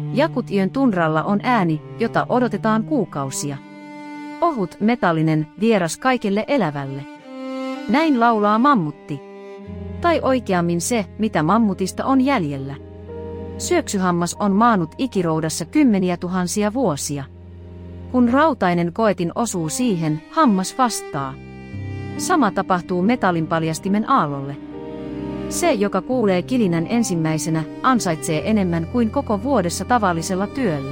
Jakution tunralla on ääni, jota odotetaan kuukausia. Ohut, metallinen, vieras kaikelle elävälle. Näin laulaa mammutti. Tai oikeammin se, mitä mammutista on jäljellä. Syöksyhammas on maannut ikiroudassa kymmeniä tuhansia vuosia. Kun rautainen koetin osuu siihen, hammas vastaa. Sama tapahtuu metallinpaljastimen aallolle. Se, joka kuulee kilinän ensimmäisenä, ansaitsee enemmän kuin koko vuodessa tavallisella työllä.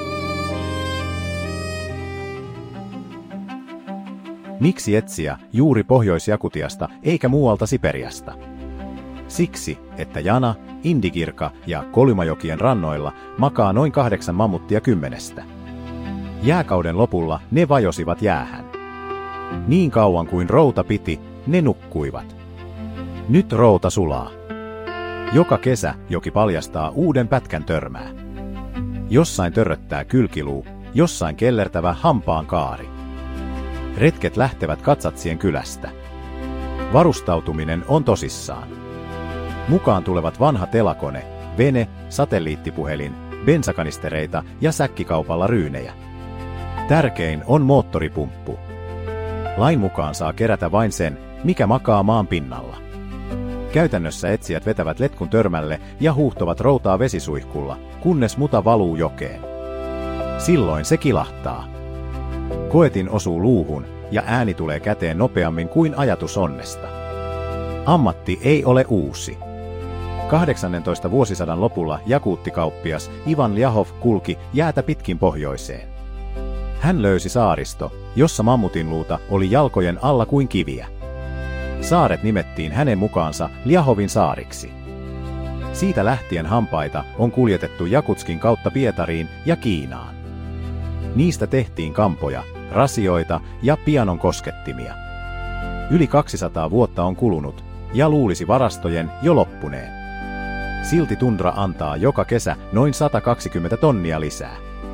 Miksi etsiä juuri Pohjois-Jakutiasta eikä muualta Siperiasta? Siksi, että Jana, Indigirka ja Kolymajokien rannoilla makaa noin 8 mammuttia 10. Jääkauden lopulla ne vajosivat jäähän. Niin kauan kuin routa piti, ne nukkuivat. Nyt routa sulaa. Joka kesä joki paljastaa uuden pätkän törmää. Jossain törröttää kylkiluu, jossain kellertävä hampaan kaari. Retket lähtevät Katsatsien kylästä. Varustautuminen on tosissaan. Mukaan tulevat vanha telakone, vene, satelliittipuhelin, bensakanistereita ja säkkikaupalla ryynejä. Tärkein on moottoripumppu. Lain mukaan saa kerätä vain sen, mikä makaa maan pinnalla. Käytännössä etsijät vetävät letkun törmälle ja huuhtovat routaa vesisuihkulla, kunnes muta valuu jokeen. Silloin se kilahtaa. Koetin osuu luuhun ja ääni tulee käteen nopeammin kuin ajatus onnesta. Ammatti ei ole uusi. 18. vuosisadan lopulla jakuuttikauppias Ivan Ljahov kulki jäätä pitkin pohjoiseen. Hän löysi saaristo, jossa mammutinluuta oli jalkojen alla kuin kiviä. Saaret nimettiin hänen mukaansa Ljahovin saariksi. Siitä lähtien hampaita on kuljetettu Jakutskin kautta Pietariin ja Kiinaan. Niistä tehtiin kampoja, rasioita ja pianon koskettimia. Yli 200 vuotta on kulunut, ja luulisi varastojen jo loppuneen. Silti tundra antaa joka kesä noin 120 tonnia lisää.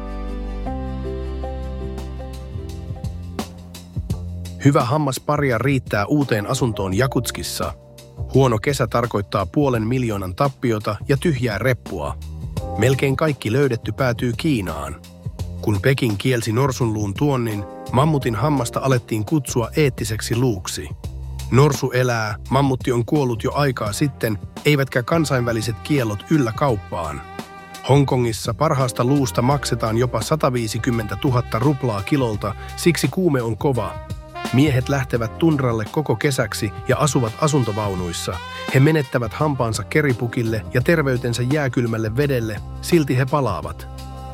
Hyvä hammasparia riittää uuteen asuntoon Jakutskissa. Huono kesä tarkoittaa 500 000 tappiota ja tyhjää reppua. Melkein kaikki löydetty päätyy Kiinaan. Kun Peking kielsi norsunluun tuonnin, mammutin hammasta alettiin kutsua eettiseksi luuksi. Norsu elää, mammutti on kuollut jo aikaa sitten, eivätkä kansainväliset kiellot yllä kauppaan. Hongkongissa parhaasta luusta maksetaan jopa 150 000 ruplaa kilolta, siksi kuume on kova. Miehet lähtevät tundralle koko kesäksi ja asuvat asuntovaunuissa. He menettävät hampaansa keripukille ja terveytensä jääkylmälle vedelle, silti he palaavat.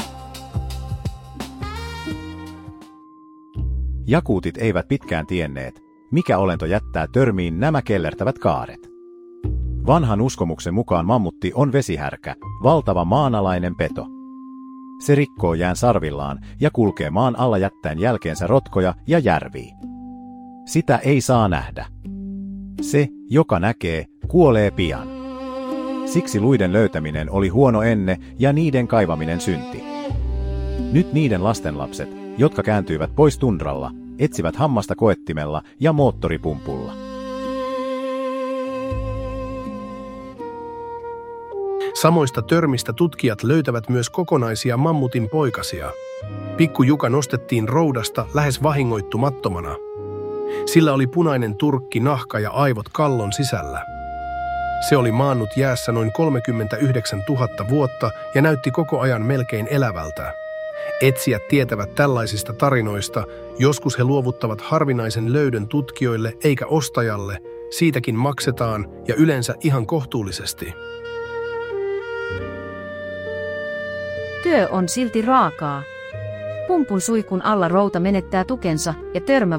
Jakuutit eivät pitkään tienneet, mikä olento jättää törmiin nämä kellertävät kaaret. Vanhan uskomuksen mukaan mammutti on vesihärkä, valtava maanalainen peto. Se rikkoo jään sarvillaan ja kulkee maan alla jättäen jälkeensä rotkoja ja järviä. Sitä ei saa nähdä. Se, joka näkee, kuolee pian. Siksi luiden löytäminen oli huono enne ja niiden kaivaminen synti. Nyt niiden lastenlapset, jotka kääntyivät pois tundralla, etsivät hammasta koettimella ja moottoripumpulla. Samoista törmistä tutkijat löytävät myös kokonaisia mammutin poikasia. Pikku Juka nostettiin roudasta lähes vahingoittumattomana. Sillä oli punainen turkki, nahka ja aivot kallon sisällä. Se oli maannut jäässä noin 39 000 vuotta ja näytti koko ajan melkein elävältä. Etsijät tietävät tällaisista tarinoista, joskus he luovuttavat harvinaisen löydön tutkijoille eikä ostajalle, siitäkin maksetaan ja yleensä ihan kohtuullisesti. Työ on silti raakaa. Pumpun suihkun alla routa menettää tukensa ja törmä